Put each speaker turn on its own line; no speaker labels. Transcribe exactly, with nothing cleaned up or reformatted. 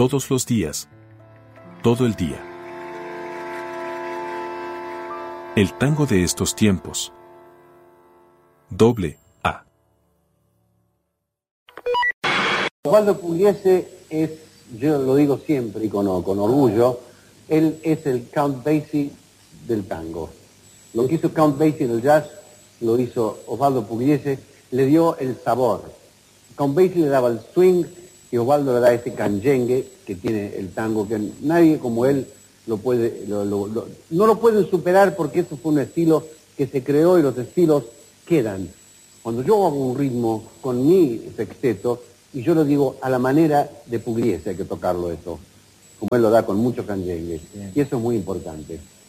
Todos los días. Todo el día. El tango de estos tiempos. Doble A.
Osvaldo Pugliese es, yo lo digo siempre y con, con orgullo, él es el Count Basie del tango. Lo que hizo Count Basie en el jazz, lo hizo Osvaldo Pugliese, le dio el sabor. Count Basie le daba el swing y Osvaldo le da ese canyengue que tiene el tango, que nadie como él lo puede, lo, lo, lo, no lo pueden superar porque eso fue un estilo que se creó y los estilos quedan. Cuando yo hago un ritmo con mi sexteto, y yo lo digo a la manera de Pugliese, hay que tocarlo eso, como él lo da con mucho canyengue, y eso es muy importante.